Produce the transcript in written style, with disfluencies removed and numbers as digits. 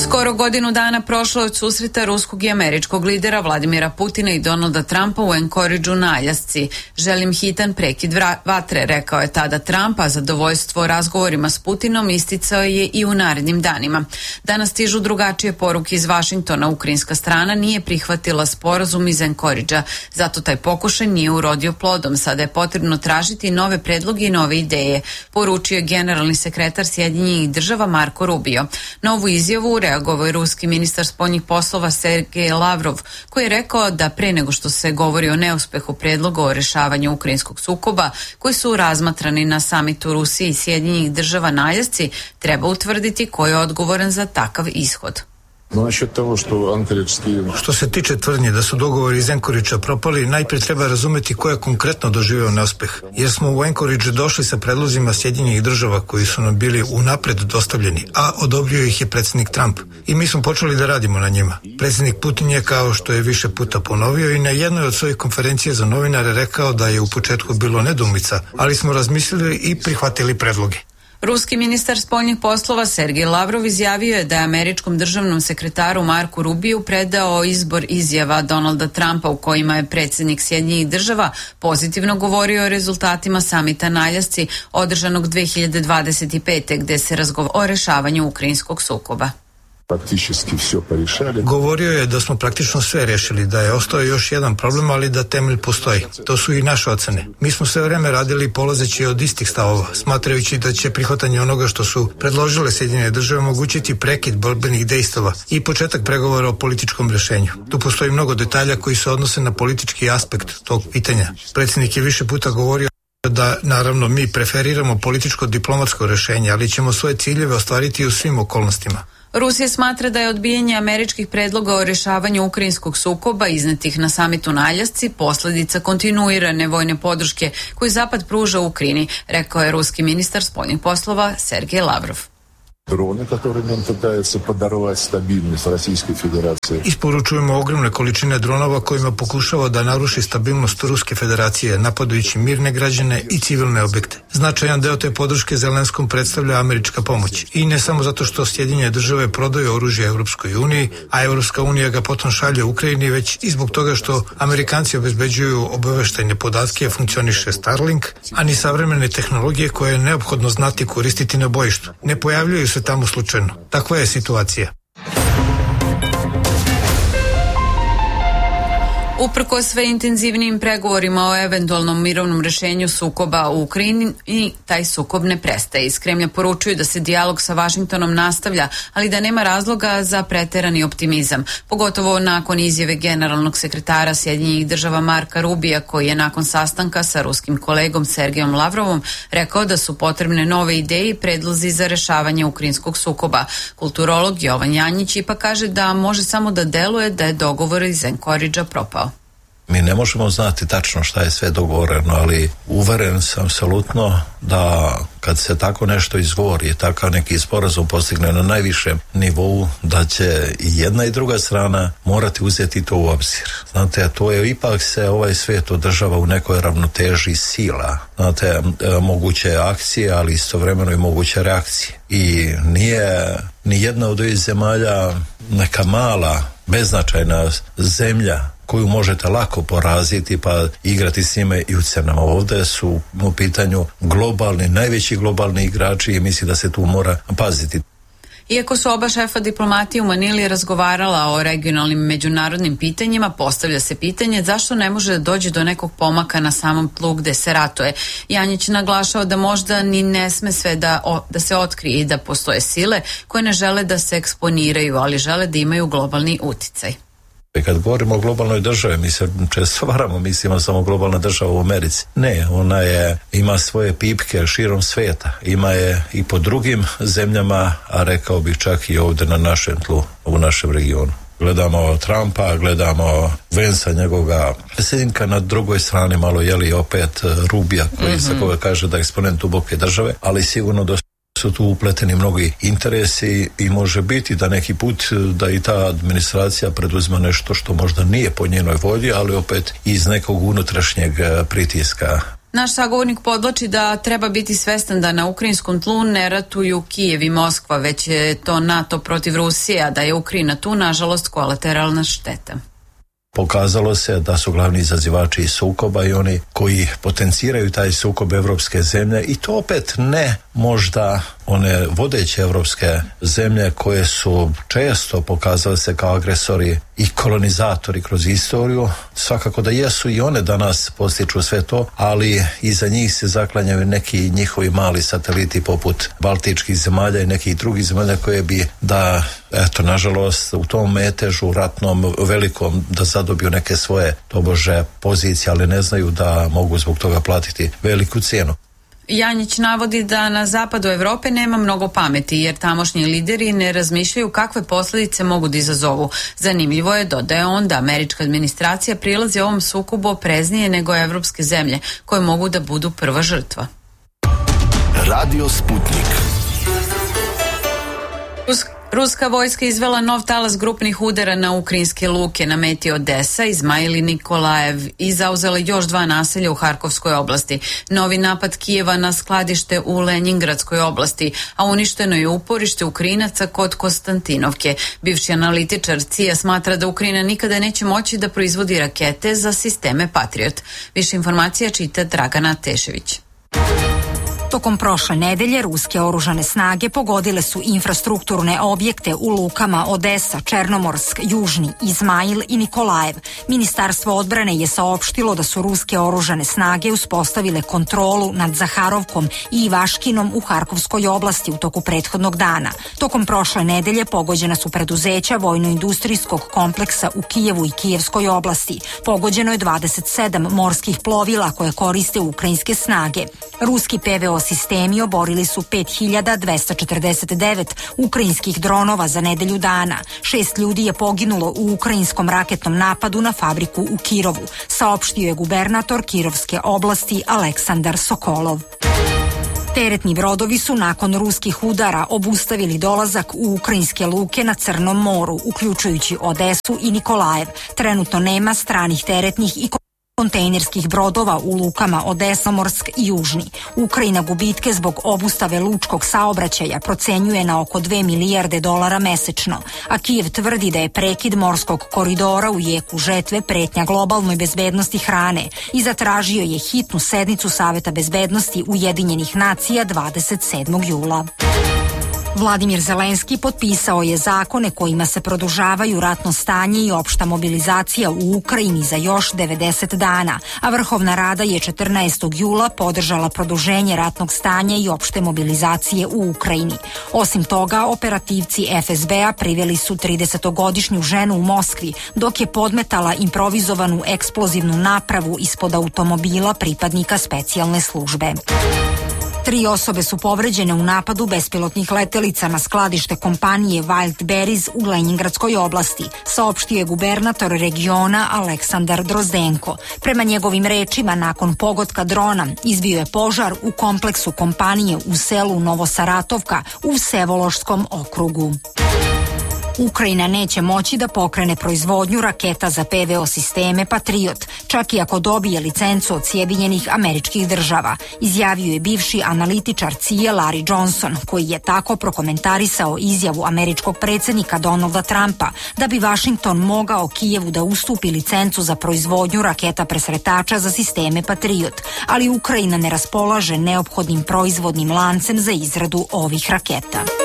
Skoro godinu dana prošlo od susreta ruskog i američkog lidera Vladimira Putina i Donalda Trumpa u Anchorageu na Aljasci. Želim hitan prekid vatre, rekao je tada Trump, a zadovoljstvo razgovorima s Putinom isticao je i u narednim danima. Danas stižu drugačije poruke iz Vašingtona. Ukrajinska strana nije prihvatila sporazum iz Anchoragea, zato taj pokušaj nije urodio plodom. Sada je potrebno tražiti nove predloge i nove ideje, poručio je generalni sekretar Sjedinjenih država Marko Rubio. Novu izjavu reagovao je ruski ministar spoljnih poslova Sergej Lavrov, koji je rekao da pre nego što se govori o neuspehu predloga o rešavanju ukrajinskog sukoba, koji su razmatrani na samitu Rusije i Sjedinjenih država na Aljasci, treba utvrditi ko je odgovoran za takav ishod. Što se tiče tvrdnje da su dogovori iz Anchoragea propali, najprije treba razumeti ko je konkretno doživeo neuspeh, jer smo u Anchorageu došli sa predlozima Sjedinjenih država koji su nam bili unapred dostavljeni, a odobrio ih je predsjednik Trump. I mi smo počeli da radimo na njima. Predsjednik Putin je, kao što je više puta ponovio, i na jednoj od svojih konferencija za novinare rekao da je u početku bilo nedoumica, ali smo razmislili i prihvatili predloge. Ruski ministar spoljnih poslova Sergej Lavrov izjavio je da je američkom državnom sekretaru Marku Rubiju predao izbor izjava Donalda Trumpa u kojima je predsjednik Sjedinjenih država pozitivno govorio o rezultatima samita na Aljasci održanog 2025. gde se razgovaralo o rešavanju ukrajinskog sukoba. Govorio je da smo praktično sve rešili, da je ostao još jedan problem, ali da temelj postoji. To su i naše ocene. Mi smo sve vreme radili polazeći od istih stavova, smatrajući da će prihvatanje onoga što su predložile Sjedinjene države omogućiti prekid borbenih dejstava i početak pregovora o političkom rešenju. Tu postoji mnogo detalja koji se odnose na politički aspekt tog pitanja. Predsjednik je više puta govorio da, naravno, mi preferiramo političko-diplomatsko rešenje, ali ćemo svoje ciljeve ostvariti u svim okolnostima. Rusija smatra da je odbijanje američkih predloga o rešavanju ukrajinskog sukoba iznetih na samitu na Aljasci posledica kontinuirane vojne podrške koju Zapad pruža u Ukrajini, rekao je ruski ministar spoljnih poslova Sergej Lavrov. Isporučujemo ogromne količine dronova kojima pokušava da naruši stabilnost Ruske federacije, napadajući mirne građane i civilne objekte. Značajan deo te podrške Zelenskom predstavlja američka pomoć. I ne samo zato što Sjedinjene države prodaju oružje Europskoj uniji, a Europska unija ga potom šalje Ukrajini, već i zbog toga što Amerikanci obezbeđuju obaveštajne podatke, funkcioniše Starlink, a ni savremene tehnologije koje je neophodno znati koristiti na bojištu. Ne pojavljuju se tamo slučajno. Takva je situacija. Uprkos sve intenzivnijim pregovorima o eventualnom mirovnom rešenju sukoba u Ukrajini, i taj sukob ne prestaje. Iz Kremlja poručuju da se dijalog sa Vašingtonom nastavlja, ali da nema razloga za preterani optimizam, pogotovo nakon izjave generalnog sekretara Sjedinjenih država Marka Rubija, koji je nakon sastanka sa ruskim kolegom Sergejom Lavrovom rekao da su potrebne nove ideje i predlozi za rešavanje ukrajinskog sukoba. Kulturolog Jovan Janjić ipak kaže da može samo da deluje da je dogovor iz Anchoragea propao. Mi ne možemo znati tačno šta je sve dogovoreno, ali uveren sam apsolutno da kad se tako nešto izgovori, takav neki sporazum postigne na najvišem nivou, da će i jedna i druga strana morati uzeti to u obzir. Znate, to je ipak se ovaj svijet održava u nekoj ravnoteži sila. Znate, moguće akcije, ali istovremeno i moguće reakcije. I nije ni jedna od ovih zemalja neka mala, beznačajna zemlja koju možete lako poraziti pa igrati s njime i u crnama. Ovdje su u pitanju globalni, najveći globalni igrači i mislim da se tu mora paziti. Iako su oba šefa diplomatije u Manili razgovarala o regionalnim međunarodnim pitanjima, postavlja se pitanje zašto ne može da dođe do nekog pomaka na samom tlu gde se ratuje. Janjić naglašao da možda ni ne sme sve da se otkrije i da postoje sile koje ne žele da se eksponiraju, ali žele da imaju globalni uticaj. Kad govorimo o globalnoj državi, mi se često varamo, mislimo samo globalna država u Americi. Ne, ona ima svoje pipke širom svijeta. Ima je i po drugim zemljama, a rekao bih čak i ovdje na našem tlu, u našem regionu. Gledamo Trumpa, gledamo Vensa, njegovoga predsjednika, na drugoj strani malo opet Rubija, koji za koga kaže da je eksponent duboke države, ali sigurno da su tu upleteni mnogi interesi i može biti da neki put da i ta administracija preduzima nešto što možda nije po njenoj volji, ali opet iz nekog unutrašnjeg pritiska. Naš sagovornik podvlači da treba biti svestan da na ukrajinskom tlu ne ratuju Kijev i Moskva, već je to NATO protiv Rusije, a da je Ukrajina tu, nažalost, kolateralna šteta. Pokazalo se da su glavni izazivači sukoba i oni koji potenciraju taj sukob evropske zemlje, i to opet ne možda one vodeće evropske zemlje koje su često pokazale se kao agresori i kolonizatori kroz istoriju. Svakako da jesu i one danas postiču sve to, ali iza njih se zaklanjaju neki njihovi mali sateliti poput baltičkih zemalja i nekih drugih zemalja koje bi da, eto, nažalost, u tom metežu ratnom velikom da zadobiju neke svoje tobože pozicije, ali ne znaju da mogu zbog toga platiti veliku cijenu. Janjić navodi da na zapadu Evrope nema mnogo pameti, jer tamošnji lideri ne razmišljaju kakve posljedice mogu da izazovu. Zanimljivo je, dodaje on, da američka administracija prilazi ovom sukobu opreznije nego evropske zemlje, koje mogu da budu prva žrtva. Radio Sputnik. Ruska vojska izvela nov talas grupnih udara na ukrajinske luke na meti Odesa, Izmail i Nikolajev, i zauzela još 2 naselja u Harkovskoj oblasti. Novi napad Kijeva na skladište u Lenjingradskoj oblasti, a uništeno je uporište Ukrajinaca kod Konstantinovke. Bivši analitičar CIA smatra da Ukrajina nikada neće moći da proizvodi rakete za sisteme Patriot. Više informacija čita Dragana Tešević. Tokom prošle nedelje ruske oružane snage pogodile su infrastrukturne objekte u lukama Odesa, Černomorsk, Južni, Izmail i Nikolajev. Ministarstvo odbrane je saopštilo da su ruske oružane snage uspostavile kontrolu nad Zaharovkom i Ivaškinom u Harkovskoj oblasti u toku prethodnog dana. Tokom prošle nedelje pogođena su preduzeća vojno-industrijskog kompleksa u Kijevu i Kijevskoj oblasti. Pogođeno je 27 morskih plovila koje koriste ukrajinske snage. Ruski PVO sistemi oborili su 5249 ukrajinskih dronova za nedelju dana. 6 ljudi je poginulo u ukrajinskom raketnom napadu na fabriku u Kirovu, saopštio je gubernator Kirovske oblasti Aleksandar Sokolov. Teretni brodovi su nakon ruskih udara obustavili dolazak u ukrajinske luke na Crnom moru, uključujući Odesu i Nikolajev. Trenutno nema stranih teretnih i kontejnerskih brodova u lukama Odesa, Morsk i Južni. Ukrajina gubitke zbog obustave lučkog saobraćaja procenjuje na oko $2 milijarde mesečno, a Kijev tvrdi da je prekid morskog koridora u jeku žetve pretnja globalnoj bezbednosti hrane i zatražio je hitnu sednicu Saveta bezbednosti Ujedinjenih nacija 27. jula. Vladimir Zelenski potpisao je zakone kojima se produžavaju ratno stanje i opšta mobilizacija u Ukrajini za još 90 dana, a Vrhovna Rada je 14. jula podržala produženje ratnog stanja i opšte mobilizacije u Ukrajini. Osim toga, operativci FSB-a priveli su 30-godišnju ženu u Moskvi, dok je podmetala improvizovanu eksplozivnu napravu ispod automobila pripadnika specijalne službe. 3 osobe su povređene u napadu bespilotnih letelica na skladište kompanije Wildberries u Lenjingradskoj oblasti, saopštio je gubernator regiona Aleksandar Drozdenko. Prema njegovim rečima, nakon pogotka drona izbio je požar u kompleksu kompanije u selu Novosaratovka u Vsevolojskom okrugu. Ukrajina neće moći da pokrene proizvodnju raketa za PVO sisteme Patriot, čak i ako dobije licencu od Sjedinjenih Američkih Država, izjavio je bivši analitičar CIA Larry Johnson, koji je tako prokomentarisao izjavu američkog predsjednika Donalda Trumpa da bi Washington mogao Kijevu da ustupi licencu za proizvodnju raketa presretača za sisteme Patriot, ali Ukrajina ne raspolaže neophodnim proizvodnim lancem za izradu ovih raketa.